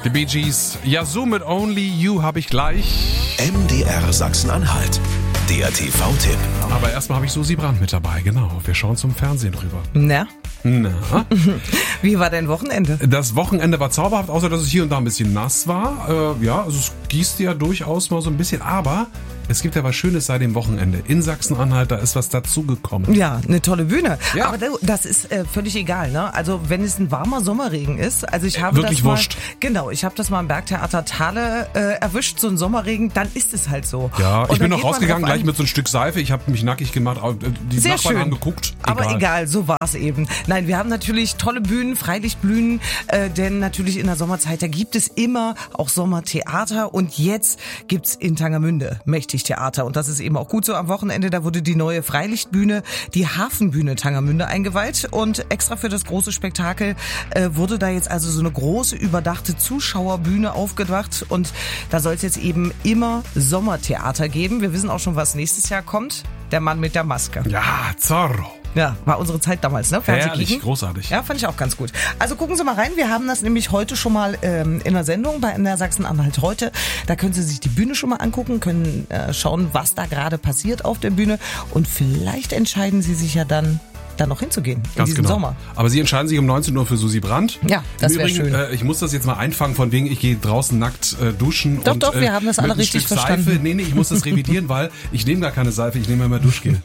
Die Bee Gees. Yazoo mit Only You habe ich gleich. MDR Sachsen-Anhalt. Der TV-Tipp. Aber erstmal habe ich Susi Brandt mit dabei, genau. Wir schauen zum Fernsehen rüber. Na? Na? Wie war dein Wochenende? Das Wochenende war zauberhaft, außer dass es hier und da ein bisschen nass war. Ja, also es gießt ja durchaus mal so ein bisschen, aber es gibt ja was Schönes seit dem Wochenende. In Sachsen-Anhalt, da ist was dazugekommen. Ja, eine tolle Bühne. Ja. Aber das ist völlig egal, ne? Also wenn es ein warmer Sommerregen ist, also ich habe Wirklich das mal, wurscht. Genau, ich habe das mal im Bergtheater Thale erwischt, so ein Sommerregen, dann ist es halt so. Ja, Und ich bin dann noch geht man rausgegangen drauf gleich an. mit so ein Stück Seife. Ich habe mich nackig gemacht. Die Sehr Nachbarn schön. haben geguckt. Aber egal, so war es eben. Nein, wir haben natürlich tolle Bühnen, Freilichtbühnen, denn natürlich in der Sommerzeit, da gibt es immer auch Sommertheater und jetzt gibt's in Tangermünde mächtig Theater und das ist eben auch gut so. Am Wochenende, da wurde die neue Freilichtbühne, die Hafenbühne Tangermünde eingeweiht und extra für das große Spektakel wurde da jetzt also so eine große überdachte Zuschauerbühne aufgedacht und da soll es jetzt eben immer Sommertheater geben. Wir wissen auch schon, was nächstes Jahr kommt. Der Mann mit der Maske. Ja, Zorro. Ja, war unsere Zeit damals, ne? Fernsehkicken. Herrlich, großartig. Ja, fand ich auch ganz gut. Also gucken Sie mal rein. Wir haben das nämlich heute schon mal in der Sendung bei MDR Sachsen-Anhalt heute. Da können Sie sich die Bühne schon mal angucken, können schauen, was da gerade passiert auf der Bühne. Und vielleicht entscheiden Sie sich ja dann noch hinzugehen in Ganz diesem genau. Sommer. Aber Sie entscheiden sich um 19 Uhr für Susi Brandt. Ja, das wäre schön. Ich muss das jetzt mal einfangen, von wegen, ich gehe draußen nackt duschen. Doch, wir haben das mit alle ein richtig Stück verstanden. Seife. Nee, ich muss das revidieren, weil ich nehme gar keine Seife, ich nehme immer Duschgel.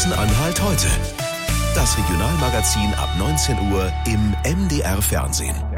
Sachsen-Anhalt heute. Das Regionalmagazin ab 19 Uhr im MDR Fernsehen.